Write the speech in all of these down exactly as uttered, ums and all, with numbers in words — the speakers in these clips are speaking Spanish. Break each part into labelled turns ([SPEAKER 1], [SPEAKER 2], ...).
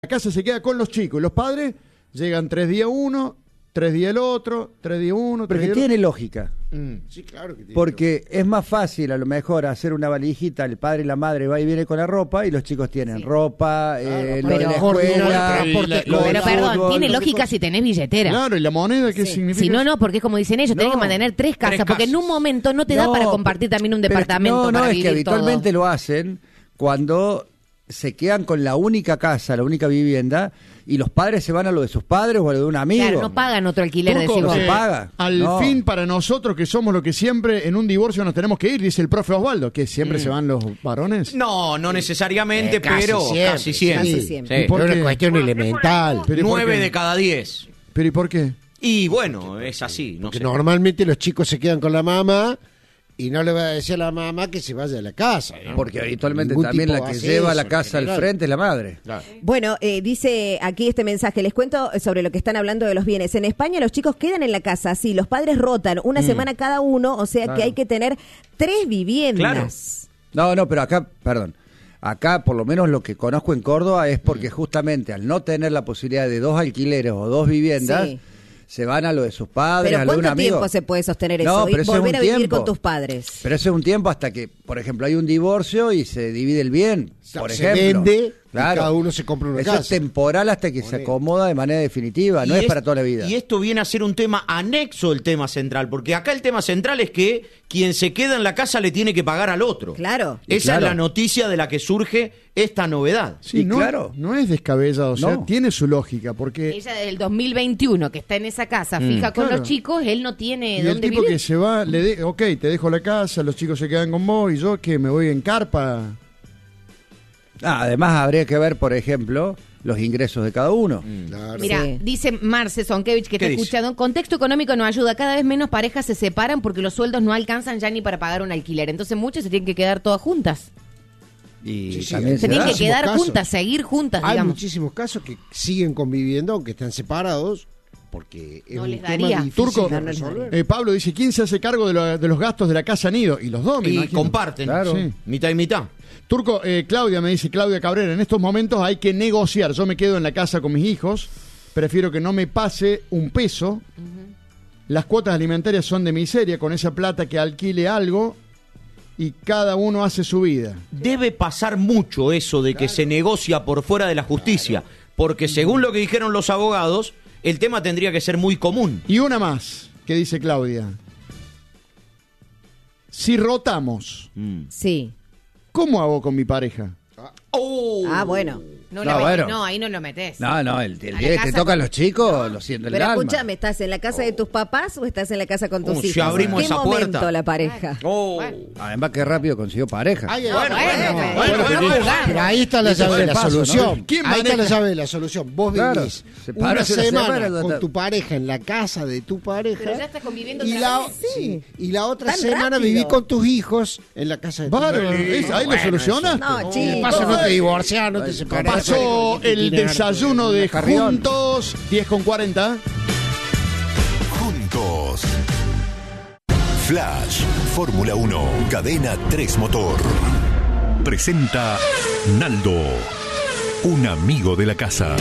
[SPEAKER 1] La casa se queda con los chicos y los padres llegan tres días uno, tres días el otro, tres días uno, tres
[SPEAKER 2] Porque
[SPEAKER 1] días
[SPEAKER 2] tiene
[SPEAKER 1] el...
[SPEAKER 2] lógica.
[SPEAKER 1] Mm. Sí, claro que tiene.
[SPEAKER 2] Porque es más fácil a lo mejor hacer una valijita, el padre y la madre va y viene con la ropa y los chicos tienen
[SPEAKER 3] Sí.
[SPEAKER 2] ropa, eh,
[SPEAKER 3] Claro,
[SPEAKER 2] lo de la
[SPEAKER 3] pero-
[SPEAKER 2] escuela,
[SPEAKER 3] Pero,
[SPEAKER 2] lo del
[SPEAKER 3] pero perdón,
[SPEAKER 2] fútbol,
[SPEAKER 3] tiene
[SPEAKER 2] lo-
[SPEAKER 3] lógica si tenés billetera.
[SPEAKER 1] Claro, ¿y la moneda qué
[SPEAKER 3] Sí.
[SPEAKER 1] significa?
[SPEAKER 3] Si no, no, porque es como dicen ellos, tenés
[SPEAKER 1] No.
[SPEAKER 3] que mantener tres casas,
[SPEAKER 4] Tres
[SPEAKER 3] porque en un
[SPEAKER 4] casas.
[SPEAKER 3] momento no te da
[SPEAKER 2] No,
[SPEAKER 3] para compartir también un
[SPEAKER 2] pero es que-
[SPEAKER 3] departamento
[SPEAKER 2] No, no,
[SPEAKER 3] para
[SPEAKER 2] es que
[SPEAKER 3] vivir todo.
[SPEAKER 2] habitualmente lo hacen cuando se quedan con la única casa, la única vivienda, y los padres se van a lo de sus padres o a lo de un amigo.
[SPEAKER 3] Claro, no pagan otro alquiler de
[SPEAKER 1] Turco,
[SPEAKER 3] decimos.
[SPEAKER 2] se
[SPEAKER 1] eh,
[SPEAKER 2] paga.
[SPEAKER 1] Al
[SPEAKER 2] No.
[SPEAKER 1] fin, para nosotros que somos lo que siempre en un divorcio nos tenemos que ir, dice el profe Osvaldo, que siempre se van los varones.
[SPEAKER 4] No, no necesariamente,
[SPEAKER 5] Eh, casi
[SPEAKER 4] pero
[SPEAKER 5] siempre,
[SPEAKER 4] casi siempre.
[SPEAKER 3] Casi siempre.
[SPEAKER 4] Sí.
[SPEAKER 1] ¿Y por
[SPEAKER 5] Es
[SPEAKER 1] qué?
[SPEAKER 5] una cuestión elemental.
[SPEAKER 1] Pero ¿y por
[SPEAKER 4] Nueve
[SPEAKER 1] qué?
[SPEAKER 4] de cada diez.
[SPEAKER 1] ¿Pero y por qué?
[SPEAKER 4] Y bueno, es así, no
[SPEAKER 5] Porque
[SPEAKER 4] sé.
[SPEAKER 5] normalmente los chicos se quedan con la mamá y no le va a decir a la mamá que se vaya de la casa, ¿no?
[SPEAKER 2] Porque habitualmente
[SPEAKER 5] Ningún
[SPEAKER 2] también
[SPEAKER 5] tipo
[SPEAKER 2] la que
[SPEAKER 5] hace
[SPEAKER 2] lleva
[SPEAKER 5] eso,
[SPEAKER 2] la
[SPEAKER 5] en
[SPEAKER 2] casa al
[SPEAKER 5] general.
[SPEAKER 2] frente es la madre.
[SPEAKER 5] Claro.
[SPEAKER 6] Bueno, eh, dice aquí este mensaje, les cuento sobre lo que están hablando de los bienes. En España los chicos quedan en la casa, sí, los padres rotan una semana cada uno, o sea
[SPEAKER 2] Claro.
[SPEAKER 6] que hay que tener tres viviendas.
[SPEAKER 2] No, no, pero acá, perdón, acá por lo menos lo que conozco en Córdoba es porque justamente al no tener la posibilidad de dos alquileres o dos viviendas,
[SPEAKER 6] Sí.
[SPEAKER 2] se van a lo de sus padres,
[SPEAKER 6] Pero
[SPEAKER 2] a lo de un
[SPEAKER 6] ¿cuánto
[SPEAKER 2] amigo.
[SPEAKER 6] tiempo se puede sostener
[SPEAKER 2] No,
[SPEAKER 6] eso?
[SPEAKER 2] pero
[SPEAKER 6] Y
[SPEAKER 2] eso es
[SPEAKER 6] volver
[SPEAKER 2] un
[SPEAKER 6] a vivir
[SPEAKER 2] tiempo.
[SPEAKER 6] con tus padres.
[SPEAKER 2] Pero eso es un tiempo hasta que, por ejemplo, hay un divorcio y se divide el bien,
[SPEAKER 5] sea,
[SPEAKER 2] por
[SPEAKER 5] se
[SPEAKER 2] ejemplo.
[SPEAKER 5] vende y cada uno se compra una
[SPEAKER 2] Eso
[SPEAKER 5] casa.
[SPEAKER 2] es temporal hasta que se acomoda de manera definitiva, no
[SPEAKER 4] Y
[SPEAKER 2] es, para toda la vida.
[SPEAKER 4] Y esto viene a ser un tema anexo del tema central, porque acá el tema central es que quien se queda en la casa le tiene que pagar al otro.
[SPEAKER 6] Claro.
[SPEAKER 4] Esa
[SPEAKER 2] Claro.
[SPEAKER 4] es la noticia de la que surge esta novedad.
[SPEAKER 1] Sí,
[SPEAKER 2] Y
[SPEAKER 1] no,
[SPEAKER 2] claro.
[SPEAKER 1] no es descabellado, o sea,
[SPEAKER 2] No.
[SPEAKER 1] tiene su lógica, porque...
[SPEAKER 3] Ella del dos mil veintiuno que está en esa casa fija con
[SPEAKER 1] Claro.
[SPEAKER 3] los chicos, él no tiene
[SPEAKER 1] Y el
[SPEAKER 3] dónde
[SPEAKER 1] tipo
[SPEAKER 3] vivir.
[SPEAKER 1] que se va, le de, ok, te dejo la casa, los chicos se quedan con vos y yo que me voy en carpa.
[SPEAKER 2] Ah, además habría que ver, por ejemplo, los ingresos de cada uno.
[SPEAKER 5] Claro.
[SPEAKER 3] Mira,
[SPEAKER 6] Sí.
[SPEAKER 3] dice Marce Sonkevich que
[SPEAKER 4] ¿Qué
[SPEAKER 3] está
[SPEAKER 4] dice?
[SPEAKER 3] escuchando, contexto económico no ayuda, cada vez menos parejas se separan porque los sueldos no alcanzan ya ni para pagar un alquiler, entonces muchas se tienen que quedar todas juntas,
[SPEAKER 2] Y
[SPEAKER 5] Sí, sí,
[SPEAKER 2] también
[SPEAKER 3] se
[SPEAKER 2] se
[SPEAKER 3] tienen
[SPEAKER 2] da.
[SPEAKER 3] que quedar
[SPEAKER 5] casos.
[SPEAKER 3] juntas, seguir juntas,
[SPEAKER 5] Hay
[SPEAKER 3] digamos.
[SPEAKER 5] muchísimos casos que siguen conviviendo aunque están separados porque es
[SPEAKER 3] No
[SPEAKER 5] un
[SPEAKER 3] les
[SPEAKER 5] tema
[SPEAKER 3] daría.
[SPEAKER 5] difícil
[SPEAKER 1] Turco,
[SPEAKER 5] de
[SPEAKER 6] No, no les
[SPEAKER 5] resolver.
[SPEAKER 1] eh, Pablo dice, ¿quién se hace cargo de, lo- de los gastos de la casa nido? Y los dos, me
[SPEAKER 4] Y
[SPEAKER 1] imagino.
[SPEAKER 4] comparten,
[SPEAKER 2] Claro.
[SPEAKER 1] Sí.
[SPEAKER 4] mitad y mitad.
[SPEAKER 1] Turco, eh, Claudia me dice, Claudia Cabrera, en estos momentos hay que negociar. Yo me quedo en la casa con mis hijos, prefiero que no me pase un peso. Las cuotas alimentarias son de miseria, con esa plata que alquile algo y cada uno hace su vida.
[SPEAKER 4] Debe pasar mucho eso de que se negocia por fuera de la justicia, porque según lo que dijeron los abogados, el tema tendría que ser muy común.
[SPEAKER 1] Y una más, que dice Claudia. Si rotamos,
[SPEAKER 6] Sí.
[SPEAKER 1] ¿cómo hago con mi pareja?
[SPEAKER 4] Oh.
[SPEAKER 6] Ah, bueno.
[SPEAKER 3] No,
[SPEAKER 2] No,
[SPEAKER 3] le metes-
[SPEAKER 2] bueno.
[SPEAKER 3] no, ahí no lo metes.
[SPEAKER 2] No, no, el, el
[SPEAKER 3] A
[SPEAKER 2] día
[SPEAKER 3] la
[SPEAKER 2] que te
[SPEAKER 3] casa
[SPEAKER 2] tocan
[SPEAKER 3] con-
[SPEAKER 2] los chicos, lo siento el
[SPEAKER 6] Pero
[SPEAKER 2] alma.
[SPEAKER 6] escúchame, ¿estás en la casa de tus papás o estás en la casa con tus
[SPEAKER 4] Uh, si
[SPEAKER 6] hijos?
[SPEAKER 4] abrimos
[SPEAKER 6] ¿Qué
[SPEAKER 4] esa
[SPEAKER 6] momento
[SPEAKER 4] puerta.
[SPEAKER 6] la pareja?
[SPEAKER 4] Oh.
[SPEAKER 3] Bueno.
[SPEAKER 2] Además, qué rápido consiguió pareja.
[SPEAKER 5] Ay, ay,
[SPEAKER 4] Bueno,
[SPEAKER 5] ay,
[SPEAKER 4] bueno,
[SPEAKER 5] ay,
[SPEAKER 4] bueno,
[SPEAKER 5] ay,
[SPEAKER 4] bueno,
[SPEAKER 5] ay,
[SPEAKER 4] bueno,
[SPEAKER 5] ay,
[SPEAKER 3] jugando.
[SPEAKER 5] pero ahí está la
[SPEAKER 2] Dice,
[SPEAKER 5] llave de la
[SPEAKER 2] paso, ¿no?
[SPEAKER 5] solución.
[SPEAKER 1] ¿Quién
[SPEAKER 5] Ahí está
[SPEAKER 1] maneja?
[SPEAKER 5] la llave de la solución. Vos
[SPEAKER 2] Claro,
[SPEAKER 5] vivís
[SPEAKER 2] se
[SPEAKER 5] una
[SPEAKER 2] para, se la
[SPEAKER 5] semana
[SPEAKER 2] separa,
[SPEAKER 5] con
[SPEAKER 2] ta-
[SPEAKER 5] tu pareja en la casa de tu pareja.
[SPEAKER 3] Pero ya estás conviviendo
[SPEAKER 5] y
[SPEAKER 3] otra
[SPEAKER 5] la,
[SPEAKER 3] vez.
[SPEAKER 5] sí, y la otra
[SPEAKER 6] Tan
[SPEAKER 5] semana
[SPEAKER 6] rápido.
[SPEAKER 5] viví con tus hijos en la casa de tu
[SPEAKER 1] Bárbaro,
[SPEAKER 5] pareja.
[SPEAKER 1] ¿es- ¿ahí lo solucionas?
[SPEAKER 6] No,
[SPEAKER 5] De
[SPEAKER 6] chicos.
[SPEAKER 5] paso no te divorciás, no te separás.
[SPEAKER 1] Pasó el desayuno de Juntos, diez con cuarenta.
[SPEAKER 7] Juntos. Flash, Fórmula uno, Cadena tres Motor. Presenta Naldo, un amigo de la casa.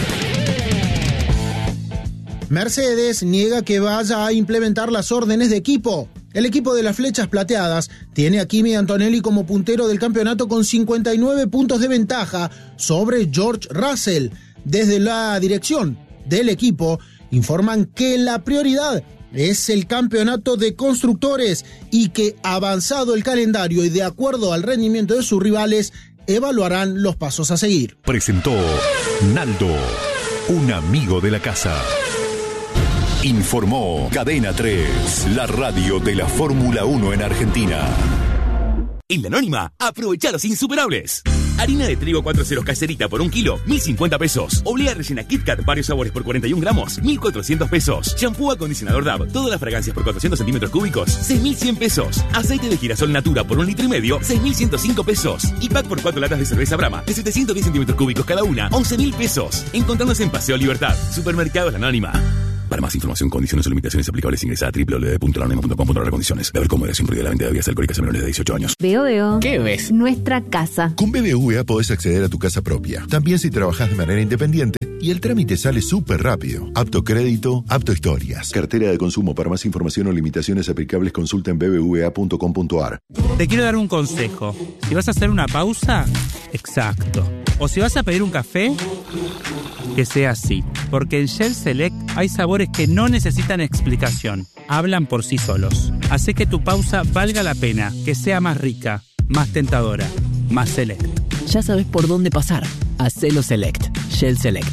[SPEAKER 8] Mercedes niega que vaya a implementar las órdenes de equipo. El equipo de las Flechas Plateadas tiene a Kimi Antonelli como puntero del campeonato con cincuenta y nueve puntos de ventaja sobre George Russell. Desde la dirección del equipo informan que la prioridad es el campeonato de constructores y que, avanzado el calendario y de acuerdo al rendimiento de sus rivales, evaluarán los pasos a seguir.
[SPEAKER 7] Presentó Naldo, un amigo de la casa. Informó Cadena tres, la radio de la Fórmula uno en Argentina.
[SPEAKER 9] En La Anónima, aprovecha los insuperables. Harina de trigo cuatro ceros caserita por un kilo, mil cincuenta pesos. Oblea rellena Kit Kat, varios sabores por cuarenta y un gramos, mil cuatrocientos pesos. Shampoo acondicionador D A V, todas las fragancias por cuatrocientos centímetros cúbicos, seis mil cien pesos. Aceite de girasol Natura por un litro y medio, seis mil ciento cinco pesos. Y pack por cuatro latas de cerveza Brahma, de setecientos diez centímetros cúbicos cada una, once mil pesos. Encontrándose en Paseo Libertad, Supermercados La Anónima. Para más información, condiciones o limitaciones aplicables, ingresa a doble u doble u doble u punto la anónima punto com punto a r condiciones. Beber con moderación, prohibida la venta de bebidas alcohólicas a menores de dieciocho años.
[SPEAKER 10] Veo, veo.
[SPEAKER 11] ¿Qué ves?
[SPEAKER 10] Nuestra casa.
[SPEAKER 11] Con B B V A podés acceder a tu casa propia. También si trabajás de manera independiente. Y el trámite sale súper rápido. Apto crédito, apto historias. Cartera de consumo. Para más información o limitaciones aplicables, consulta en b b v a punto com punto a r.
[SPEAKER 12] Te quiero dar un consejo. Si vas a hacer una pausa, exacto. O si vas a pedir un café, que sea así. Porque en Shell Select hay sabores que no necesitan explicación. Hablan por sí solos. Hace que tu pausa valga la pena, que sea más rica, más tentadora, más Select.
[SPEAKER 13] Ya sabes por dónde pasar. Hacelo Select. Shell Select.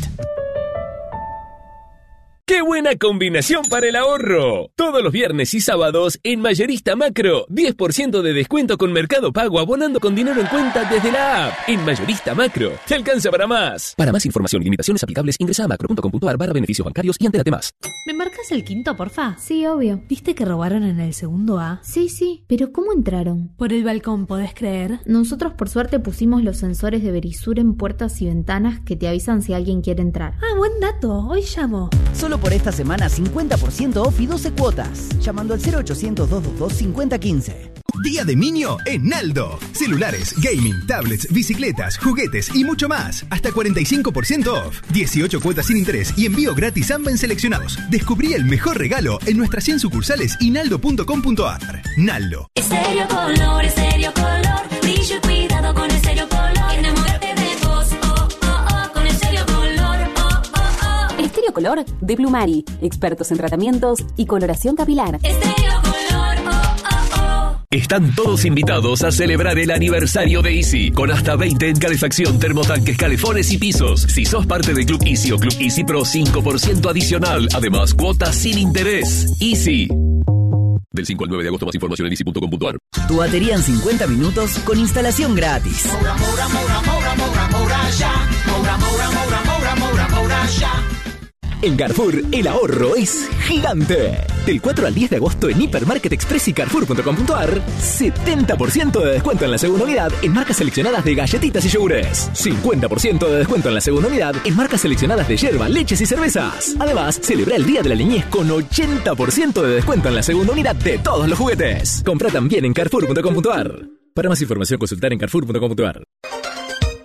[SPEAKER 14] ¡Qué buena combinación para el ahorro! Todos los viernes y sábados en Mayorista Macro, diez por ciento de descuento con Mercado Pago abonando con dinero en cuenta desde la app. En Mayorista Macro, te alcanza para más. Para más información y limitaciones aplicables, ingresa a macro punto com punto a r barra beneficios bancarios y entérate más.
[SPEAKER 15] ¿Me marcas el quinto, porfa?
[SPEAKER 16] Sí, obvio.
[SPEAKER 15] ¿Viste que robaron en el segundo A?
[SPEAKER 16] Sí, sí. ¿Pero cómo entraron?
[SPEAKER 15] Por el balcón, ¿podés creer?
[SPEAKER 16] Nosotros por suerte pusimos los sensores de Verisur en puertas y ventanas que te avisan si alguien quiere entrar.
[SPEAKER 15] Ah, buen dato. Hoy llamo.
[SPEAKER 17] Solo por esta semana cincuenta por ciento off y doce cuotas. Llamando al cero ochocientos, doscientos veintidós, cincuenta quince.
[SPEAKER 18] Día de Minio en Naldo. Celulares, gaming, tablets, bicicletas, juguetes y mucho más. Hasta cuarenta y cinco por ciento off. dieciocho cuotas sin interés y envío gratis a en seleccionados. Descubrí el mejor regalo en nuestras cien sucursales y naldo punto com punto a r. Naldo.
[SPEAKER 19] Estéreo Color, Estéreo Color. Brillo y cuidado con Estéreo Color. Enamórate de vos, oh, oh, oh. Con Estéreo Color, oh, oh, oh.
[SPEAKER 20] Estéreo Color de Plumari. Expertos en tratamientos y coloración capilar.
[SPEAKER 19] Estéreo Color, oh, oh, oh.
[SPEAKER 14] Están todos invitados a celebrar el aniversario de Easy, con hasta veinte en calefacción, termotanques, calefones y pisos. Si sos parte del Club Easy o Club Easy Pro, cinco por ciento adicional. Además, cuotas sin interés. Easy. Del cinco al nueve de agosto, más información en easy punto com punto a r.
[SPEAKER 17] Tu batería en cincuenta minutos con instalación gratis.
[SPEAKER 19] Moura, moura, moura, moura, moura, moura, ya. Moura, moura, moura, moura, moura, moura, ya.
[SPEAKER 9] En Carrefour, el ahorro es gigante. Del cuatro al diez de agosto en Hipermarket Express y carrefour punto com punto a r, setenta por ciento de descuento en la segunda unidad en marcas seleccionadas de galletitas y yogures. cincuenta por ciento de descuento en la segunda unidad en marcas seleccionadas de yerba, leches y cervezas. Además, celebra el Día de la Niñez con ochenta por ciento de descuento en la segunda unidad de todos los juguetes. Compra también en carrefour punto com punto a r. Para más información, consultar en carrefour punto com punto a r.